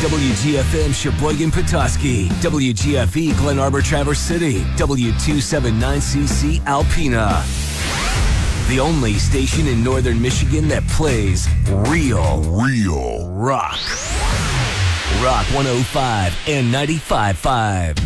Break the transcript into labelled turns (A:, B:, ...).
A: WGFM Sheboygan, Petoskey, WGFE Glen Arbor, Traverse City, W279CC Alpena. The only station in northern Michigan that plays real rock. Rock 105 and 95.5.